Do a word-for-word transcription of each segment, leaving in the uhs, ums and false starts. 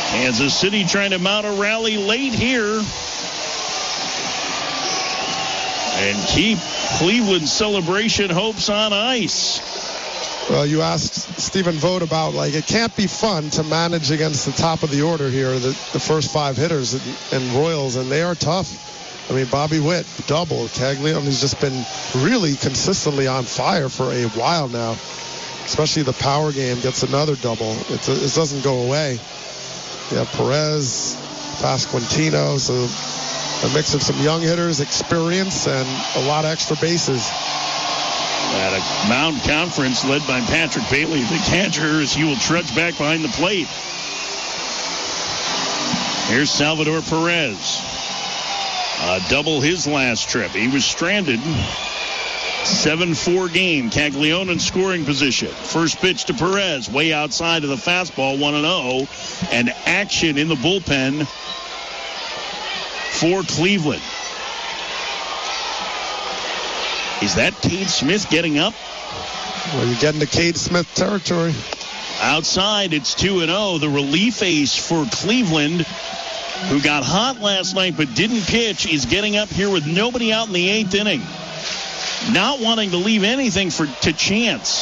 Kansas City trying to mount a rally late here and keep Cleveland's celebration hopes on ice. Well, you asked Stephen Vogt about, like, it can't be fun to manage against the top of the order here, the, the first five hitters and, and Royals, and they are tough. I mean, Bobby Witt, double. Caglione has just been really consistently on fire for a while now, especially the power game gets another double. It's a, it doesn't go away. You have Perez, Pasquantino, so a mix of some young hitters, experience, and a lot of extra bases. At a mound conference led by Patrick Bailey, the catcher, as he will trudge back behind the plate. Here's Salvador Perez. Uh, double his last trip. He was stranded. seven four game. Caglione in scoring position. First pitch to Perez, way outside of the fastball, one and oh. And action in the bullpen for Cleveland. Is that Cade Smith getting up? Well, you're getting to Cade Smith territory. Outside, it's two and oh. The relief ace for Cleveland, who got hot last night but didn't pitch, is getting up here with nobody out in the eighth inning. Not wanting to leave anything for to chance.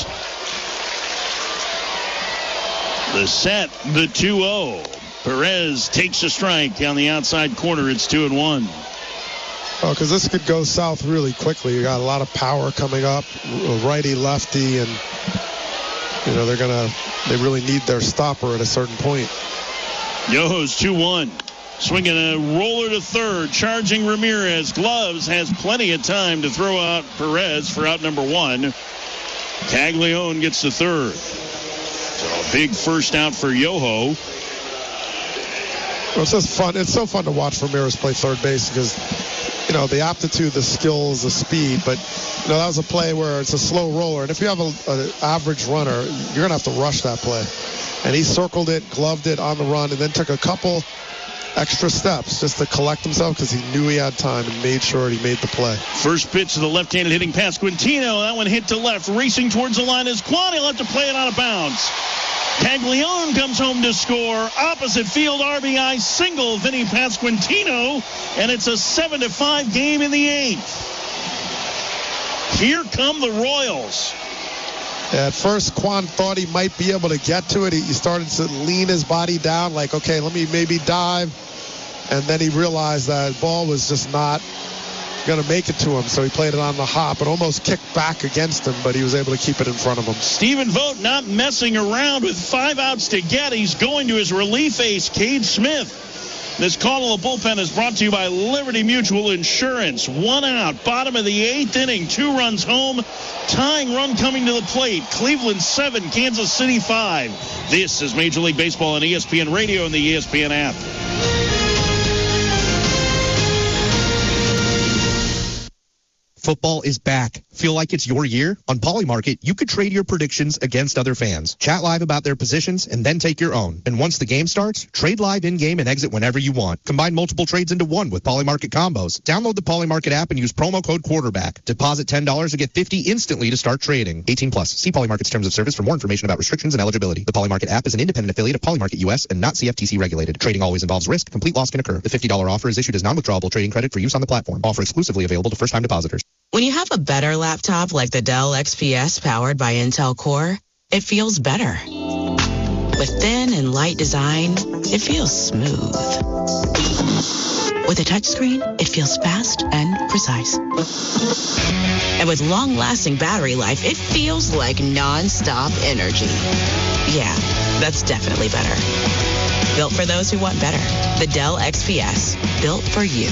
The set, the two oh. Perez takes a strike on the outside corner. It's two and one. Oh, because this could go south really quickly. You got a lot of power coming up, righty, lefty, and you know they're gonna they really need their stopper at a certain point. Yoho's two one. Swinging a roller to third, charging Ramirez. Gloves has plenty of time to throw out Perez for out number one. Caglione gets to third. So a big first out for Yoho. Well, it's just fun. It's so fun to watch Ramirez play third base because, you know, the aptitude, the skills, the speed. But, you know, that was a play where it's a slow roller. And if you have an average runner, you're going to have to rush that play. And he circled it, gloved it on the run, and then took a couple extra steps just to collect himself because he knew he had time and made sure he made the play. First pitch to the left-handed hitting Pasquantino. That one hit to left. Racing towards the line is Quan. He'll have to play it out of bounds. Caglione comes home to score. Opposite field R B I single, Vinny Pasquantino, and it's a seven to five game in the eighth. Here come the Royals. At first, Quan thought he might be able to get to it. He started to lean his body down like, okay, let me maybe dive. And then he realized that the ball was just not going to make it to him. So he played it on the hop and almost kicked back against him, but he was able to keep it in front of him. Stephen Vogt not messing around with five outs to get. He's going to his relief ace, Cade Smith. This call of the bullpen is brought to you by Liberty Mutual Insurance. One out, bottom of the eighth inning, two runs home. Tying run coming to the plate. Cleveland seven, Kansas City five. This is Major League Baseball on E S P N Radio and the E S P N app. Football is back. Feel like it's your year? On Polymarket, you could trade your predictions against other fans. Chat live about their positions and then take your own. And once the game starts, trade live in-game and exit whenever you want. Combine multiple trades into one with Polymarket combos. Download the Polymarket app and use promo code quarterback. Deposit ten dollars and get fifty dollars instantly to start trading. eighteen plus. See Polymarket's terms of service for more information about restrictions and eligibility. The Polymarket app is an independent affiliate of Polymarket U S and not C F T C regulated. Trading always involves risk. Complete loss can occur. The fifty dollars offer is issued as non-withdrawable trading credit for use on the platform. Offer exclusively available to first-time depositors. When you have a better laptop like the Dell X P S powered by Intel Core, it feels better. With thin and light design, it feels smooth. With a touchscreen, it feels fast and precise. And with long-lasting battery life, it feels like non-stop energy. Yeah, that's definitely better. Built for those who want better. The Dell X P S, built for you.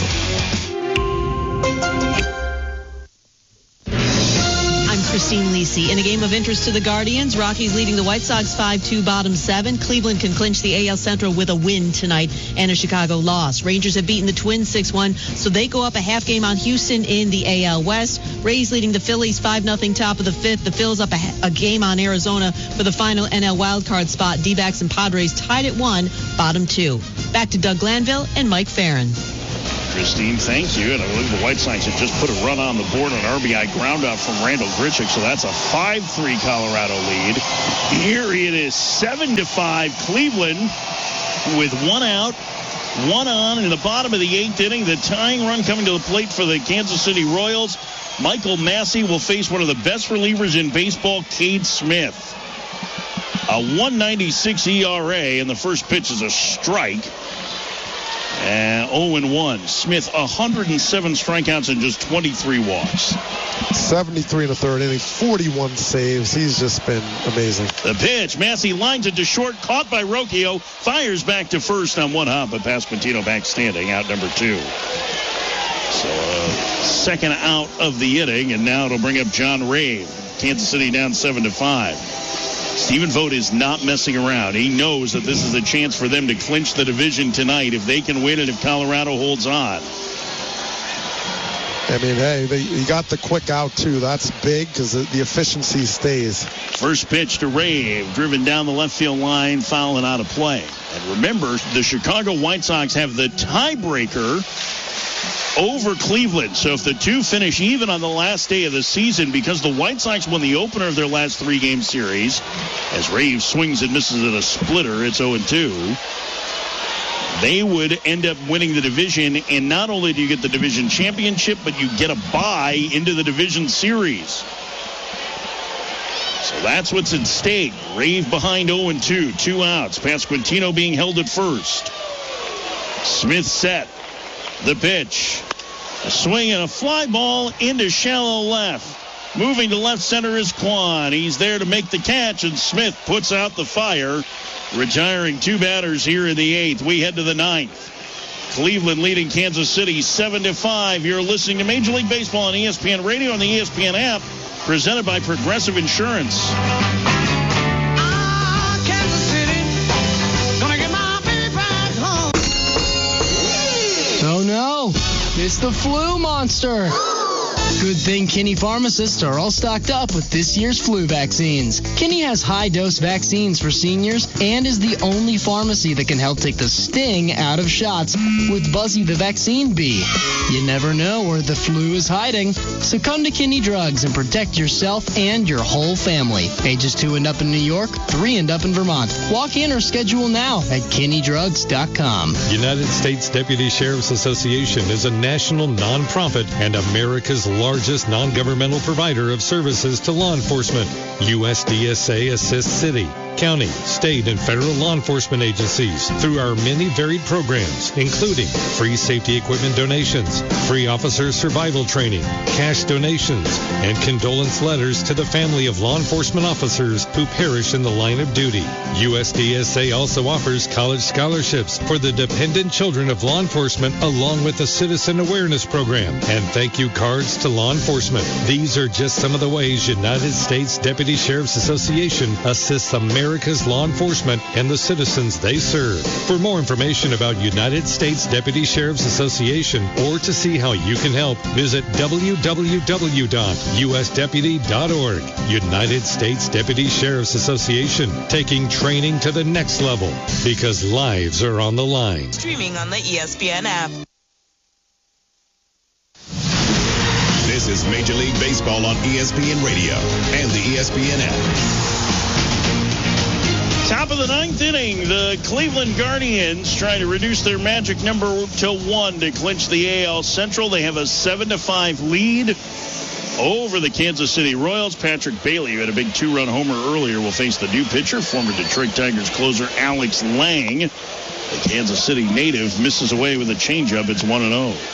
Christine Lisi. In a game of interest to the Guardians, Rockies leading the White Sox five two, bottom seven. Cleveland can clinch the A L Central with a win tonight and a Chicago loss. Rangers have beaten the Twins six one, so they go up a half game on Houston in the A L West. Rays leading the Phillies five nothing top of the fifth. The Phils up a, a game on Arizona for the final N L wildcard spot. D-backs and Padres tied at one, bottom two. Back to Doug Glanville and Mike Farron. Christine. Thank you. And I believe the White Sox have just put a run on the board on R B I ground out from Randall Grichuk, so that's a five three Colorado lead. Here it is seven to five Cleveland with one out, one on in the bottom of the eighth inning. The tying run coming to the plate for the Kansas City Royals. Michael Massey will face one of the best relievers in baseball, Cade Smith. A one ninety-six E R A, and the first pitch is a strike. And oh and one. Smith, one hundred seven strikeouts and just twenty-three walks. seventy-three in the third inning, forty-one saves. He's just been amazing. The pitch. Massey lines it to short, caught by Rocchio, fires back to first on one hop, but Pasquantino back standing, out number two. So, uh, second out of the inning, and now it'll bring up John Rave. Kansas City down seven to five. Stephen Vogt is not messing around. He knows that this is a chance for them to clinch the division tonight if they can win it, if Colorado holds on. I mean, hey, they, you got the quick out, too. That's big because the, the efficiency stays. First pitch to Rave, driven down the left field line, foul and out of play. And remember, the Chicago White Sox have the tiebreaker over Cleveland. So if the two finish even on the last day of the season, because the White Sox won the opener of their last three-game series, as Rave swings and misses at a splitter, it's oh and two. They would end up winning the division, and not only do you get the division championship, but you get a bye into the division series. So that's what's at stake. Rave behind oh and two, two outs. Pasquantino being held at first. Smith set. The pitch. A swing and a fly ball into shallow left. Moving to left center is Kwan. He's there to make the catch, and Smith puts out the fire, retiring two batters here in the eighth. We head to the ninth. Cleveland leading Kansas City seven to five. You're listening to Major League Baseball on E S P N Radio and the E S P N app, presented by Progressive Insurance. Oh no, it's the flu monster. Good thing Kinney pharmacists are all stocked up with this year's flu vaccines. Kinney has high-dose vaccines for seniors and is the only pharmacy that can help take the sting out of shots with Buzzy the Vaccine Bee. You never know where the flu is hiding, so come to Kinney Drugs and protect yourself and your whole family. Ages two and up in New York, three and up in Vermont. Walk in or schedule now at kinney drugs dot com. United States Deputy Sheriff's Association is a national nonprofit and America's largest non-governmental provider of services to law enforcement. U S D S A assists city, county, state, and federal law enforcement agencies through our many varied programs, including free safety equipment donations, free officer survival training, cash donations, and condolence letters to the family of law enforcement officers who perish in the line of duty. U S D S A also offers college scholarships for the dependent children of law enforcement, along with a citizen awareness program and thank you cards to law enforcement. These are just some of the ways United States Deputy Sheriff's Association assists America's law enforcement and the citizens they serve. For more information about United States Deputy Sheriff's Association or to see how you can help, visit w w w dot u s deputy dot org. United States Deputy Sheriff's Association, taking training to the next level because lives are on the line. Streaming on the E S P N app. This is Major League Baseball on E S P N Radio and the E S P N app. Top of the ninth inning, the Cleveland Guardians trying to reduce their magic number to one to clinch the A L Central. They have a seven to five lead over the Kansas City Royals. Patrick Bailey, who had a big two-run homer earlier, will face the new pitcher, former Detroit Tigers closer Alex Lang. The Kansas City native misses away with a changeup. It's one and oh.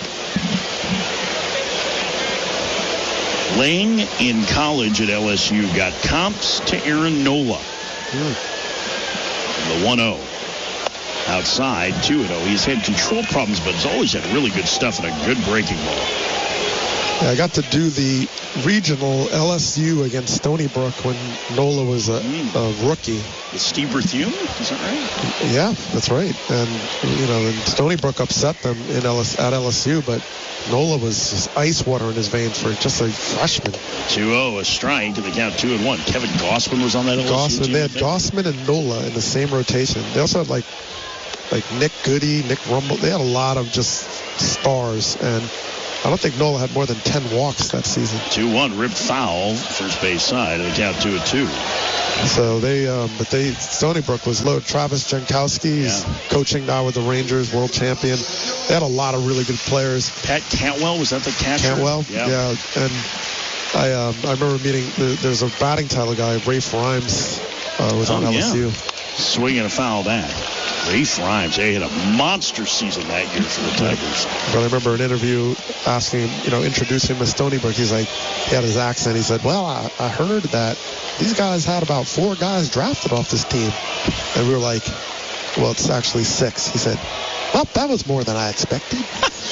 Lang in college at L S U got comps to Aaron Nola. Mm. The one oh. Outside, two and oh. He's had control problems, but he's always had really good stuff and a good breaking ball. Yeah, I got to do the regional L S U against Stony Brook when Nola was a, mm. a rookie. With Steve Berthume, is that right? Yeah, that's right. And, you know, and Stony Brook upset them in L S, at L S U, but Nola was just ice water in his veins for just a freshman. two oh, a strike, and they count two and one. Kevin Gossman was on that L S U Gossman, team. They had Gossman and Nola in the same rotation. They also had, like, like Nick Goody, Nick Rumble. They had a lot of just stars, and I don't think Nola had more than ten walks that season. two one, ripped foul, first base side, and the count two and two. So they, um, but they, Stony Brook was low. Travis Jankowski, he's Yeah. coaching now with the Rangers, world champion. They had a lot of really good players. Pat Cantwell, was that the catcher? Cantwell, Yeah. yeah. And I, um, I remember meeting. The, there's a batting title guy, Rafe Rhymes, uh, was on Oh, L S U. yeah. Swinging a foul back. Rafe Rhymes, they had a monster season that year for the Tigers. But I remember an interview asking him, you know, introducing him to Stony Brook. He's like, he had his accent. He said, well, I, I heard that these guys had about four guys drafted off this team. And we were like, well, it's actually six. He said, well, that was more than I expected.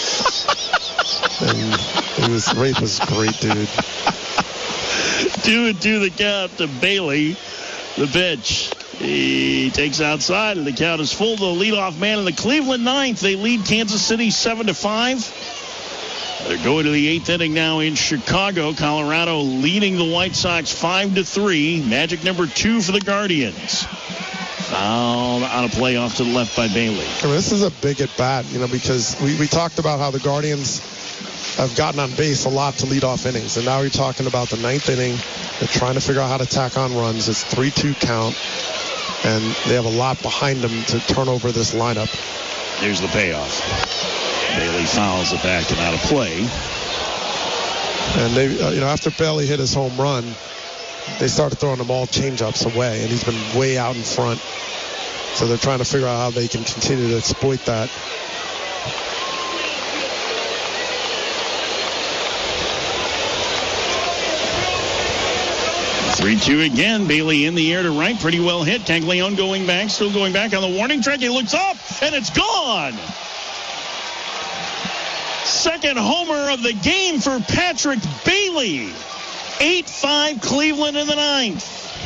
And he was, Rafe was a great dude. Two and two the count to Bailey, the pitch. He takes outside, and the count is full. The leadoff man in the Cleveland ninth. They lead Kansas City seven to five. They're going to the eighth inning now in Chicago. Colorado leading the White Sox five to three. Magic number two for the Guardians. Foul on a play off to the left by Bailey. I mean, this is a big at bat, you know, because we, we talked about how the Guardians have gotten on base a lot to lead off innings. And now you're talking about the ninth inning. They're trying to figure out how to tack on runs. It's three two count. And they have a lot behind them to turn over this lineup. Here's the payoff. Bailey fouls it back and out of play. And they, uh, you know, after Bailey hit his home run, they started throwing them all changeups away, and he's been way out in front. So they're trying to figure out how they can continue to exploit that. three two again. Bailey in the air to right. Pretty well hit. Caglione going back. Still going back on the warning track. He looks up, and it's gone. Second homer of the game for Patrick Bailey. eight five Cleveland in the ninth.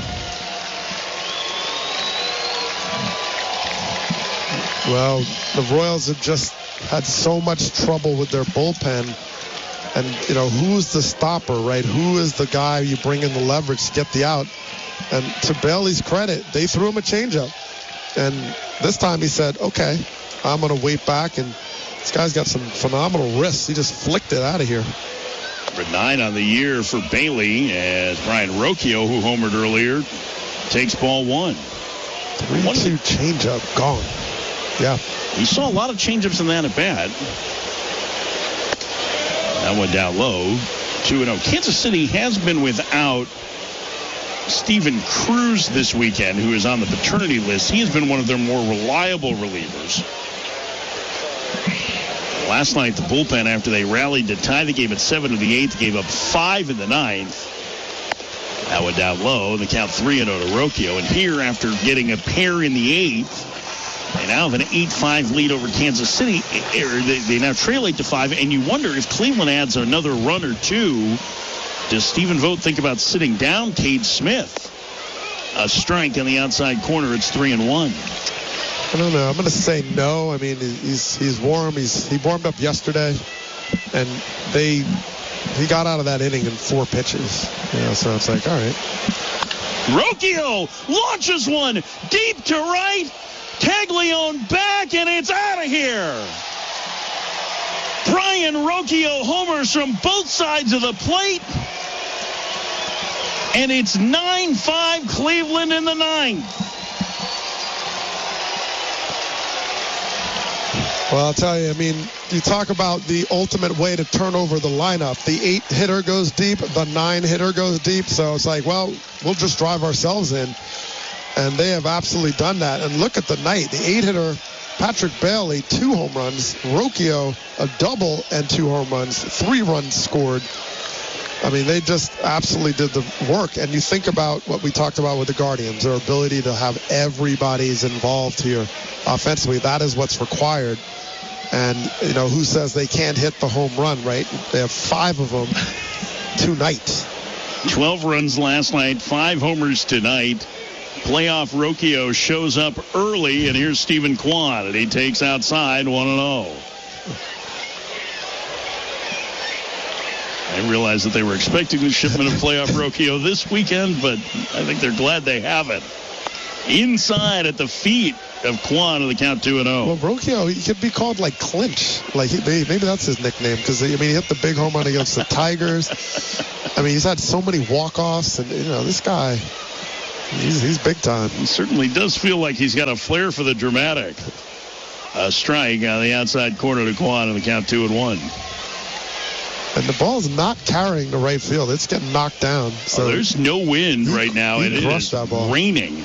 Well, the Royals have just had so much trouble with their bullpen. And, you know, who's the stopper, right? Who is the guy you bring in the leverage to get the out? And to Bailey's credit, they threw him a changeup. And this time he said, okay, I'm going to wait back. And this guy's got some phenomenal wrists. He just flicked it out of here. Number nine on the year for Bailey as Brian Rocchio, who homered earlier, takes ball one. three two changeup, gone. Yeah. We saw a lot of changeups in that at bat. That went down low. two and oh. Kansas City has been without Steven Cruz this weekend, who is on the paternity list. He has been one of their more reliable relievers. Last night, the bullpen, after they rallied to tie the game at seven in the eighth, gave up five in the ninth. That went down low. The count three and oh to Rocchio. And here, after getting a pair in the eighth, they now have an eight five lead over Kansas City. They now trail eight to five, and you wonder if Cleveland adds another run or two, does Stephen Vogt think about sitting down Cade Smith? A strike on the outside corner. It's three and one. I don't know. I'm going to say no. I mean, he's he's warm. He's he warmed up yesterday, and they he got out of that inning in four pitches. You know, so it's like, all right. Rocchio launches one deep to right. Caglione back, and it's out of here. Brian Rocchio homers from both sides of the plate. And it's nine five Cleveland in the ninth. Well, I'll tell you, I mean, you talk about the ultimate way to turn over the lineup. The eight hitter goes deep, the nine hitter goes deep. So it's like, well, we'll just drive ourselves in. And they have absolutely done that. And look at the night. The eight hitter, Patrick Bailey, two home runs. Rocchio, a double and two home runs. Three runs scored. I mean, they just absolutely did the work. And you think about what we talked about with the Guardians, their ability to have everybody's involved here offensively. That is what's required. And, you know, who says they can't hit the home run, right? They have five of them tonight. twelve runs last night, five homers tonight. Playoff Rocchio shows up early, and here's Stephen Kwan, and he takes outside one and oh. I realize that they were expecting the shipment of playoff Rocchio this weekend, but I think they're glad they have it. Inside at the feet of Kwan to the count two and oh. Well, Rocchio, he could be called like Clinch. Like he, maybe that's his nickname because I mean he hit the big home run against the Tigers. I mean he's had so many walk-offs, and you know this guy, he's he's big time. He certainly does feel like he's got a flair for the dramatic. A strike on the outside corner to Kwan to the count two and one. And the ball's not carrying the right field. It's getting knocked down. So oh, there's no wind he, right now. It is that ball. Raining.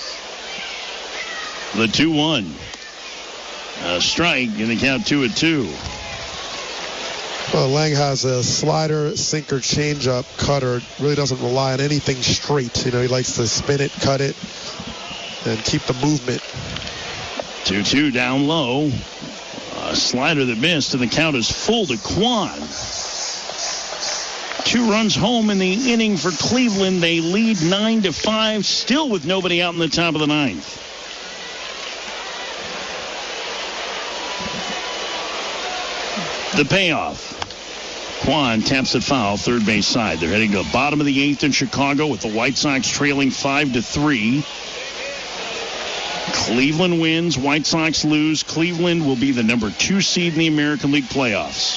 The two one. A strike in the count two and two. Well, Lang has a slider, sinker, changeup, cutter. Really doesn't rely on anything straight. You know, he likes to spin it, cut it, and keep the movement. two two down low. A slider that missed, and the count is full to Kwan. Two runs home in the inning for Cleveland. They lead nine to five, still with nobody out in the top of the ninth. The payoff. Kwan taps it foul, third base side. They're heading to the bottom of the eighth in Chicago with the White Sox trailing five to three. Cleveland wins, White Sox lose. Cleveland will be the number two seed in the American League playoffs.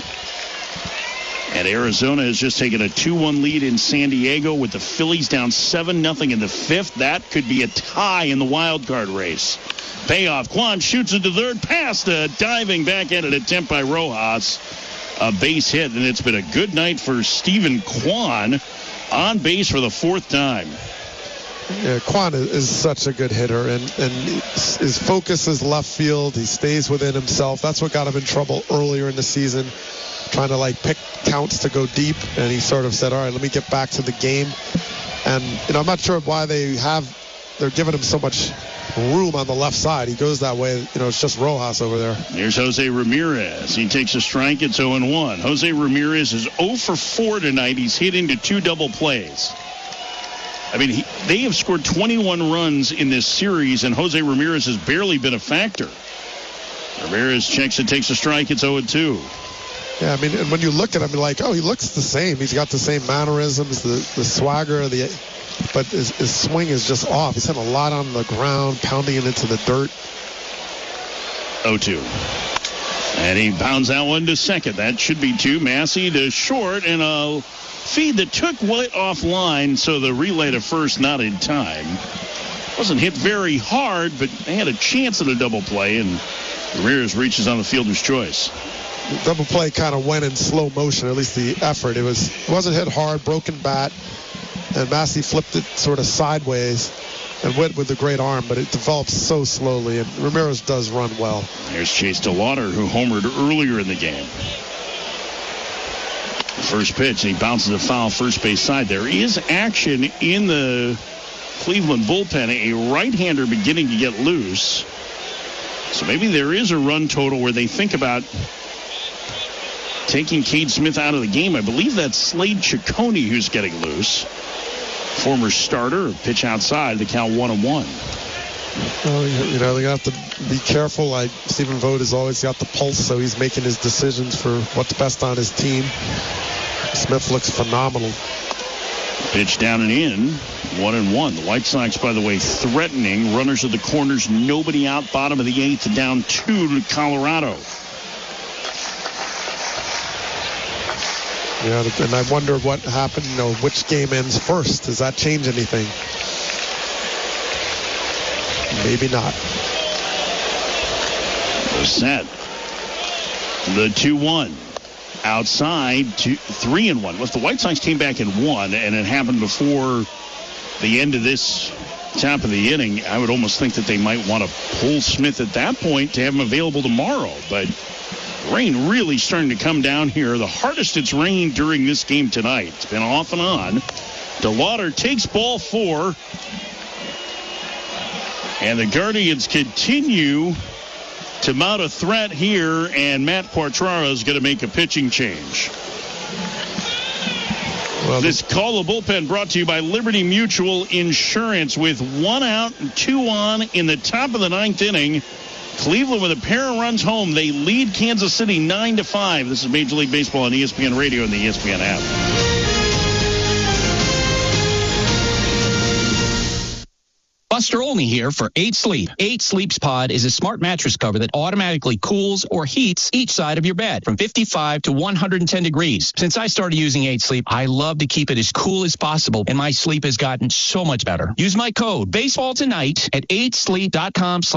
And Arizona has just taken a two one lead in San Diego with the Phillies down seven nothing in the fifth. That could be a tie in the wild card race. Payoff. Kwan shoots into third, past a diving backhanded attempt by Rojas. A base hit, and it's been a good night for Stephen Kwan on base for the fourth time. Yeah, Kwan is, is such a good hitter, and, and his focus is left field. He stays within himself. That's what got him in trouble earlier in the season, trying to like pick counts to go deep, and he sort of said, all right, let me get back to the game. And you know, I'm not sure why they have they're giving him so much room on the left side. He goes that way. You know, it's just Rojas over there. Here's Jose Ramirez. He takes a strike. It's oh and one. Jose Ramirez is oh for four tonight. He's hit into two double plays. I mean, he, they have scored twenty-one runs in this series, and Jose Ramirez has barely been a factor. Ramirez checks it, takes a strike. It's oh and two. Yeah, I mean, and when you look at him, you're like, oh, he looks the same. He's got the same mannerisms, the, the swagger, the, but his, his swing is just off. He's had a lot on the ground, pounding it into the dirt. oh two. And he pounds that one to second. That should be two. Massey to short, and a feed that took White offline, so the relay to first not in time. Wasn't hit very hard, but they had a chance at a double play, and Ramirez reaches on the fielder's choice. The double play kind of went in slow motion, at least the effort. It was it wasn't hit hard, broken bat, and Massey flipped it sort of sideways and went with a great arm, but it develops so slowly, and Ramirez does run well. There's Chase DeLauder, who homered earlier in the game. First pitch, and he bounces a foul first base side. There is action in the Cleveland bullpen. A right-hander beginning to get loose. So maybe there is a run total where they think about taking Cade Smith out of the game. I believe that's Slade Ciccone who's getting loose. Former starter, pitch outside, the count one and one. Well, you know, they have to be careful. Like Stephen Vogt has always got the pulse, so he's making his decisions for what's best on his team. Smith looks phenomenal. Pitch down and in, one and one. The White Sox, by the way, threatening. Runners at the corners, nobody out. Bottom of the eighth, down two to Colorado. Yeah, and I wonder what happened. You know, which game ends first? Does that change anything? Maybe not. They're set. The two one. Outside, two, three and one. Well, if the White Sox came back and won, and it happened before the end of this top of the inning, I would almost think that they might want to pull Smith at that point to have him available tomorrow. But rain really starting to come down here. The hardest it's rained during this game tonight. It's been off and on. DeLauder takes ball four. And the Guardians continue to mount a threat here, and Matt Quatraro is going to make a pitching change. Well, this call of bullpen brought to you by Liberty Mutual Insurance. With one out and two on in the top of the ninth inning, Cleveland with a pair of runs home. They lead Kansas City nine to five. This is Major League Baseball on E S P N Radio and the E S P N app. Buster Olney here for eight sleep. eight Sleeps Pod is a smart mattress cover that automatically cools or heats each side of your bed from fifty-five to one hundred ten degrees. Since I started using eight Sleep, I love to keep it as cool as possible, and my sleep has gotten so much better. Use my code BASEBALL tonight at eight sleep dot com slash